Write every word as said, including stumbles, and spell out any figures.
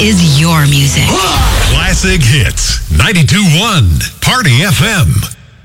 is your music. Classic Hits, ninety-two point one, Party F M.